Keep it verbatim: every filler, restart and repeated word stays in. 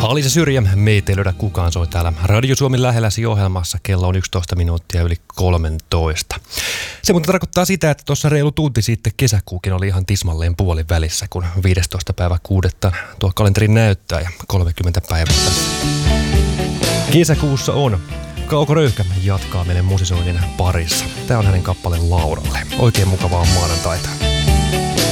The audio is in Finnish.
Halisa Syrjä, meitä ei löydä kukaan, soi täällä Radio Suomen lähelläsi ohjelmassa. Kello on yksitoista minuuttia yli kolmetoista. Se muuten tarkoittaa sitä, että tuossa reilu tunti sitten kesäkuukin oli ihan tismalleen puolin välissä, kun viidestoista päivä kuudetta tuo kalenteri näyttää ja kolmekymmentä päivää tässä kesäkuussa on. Kauko Röyhkä jatkaa meidän musisoinnin parissa. Tää on hänen kappaleen Lauralle. Oikein mukavaa maanantaita.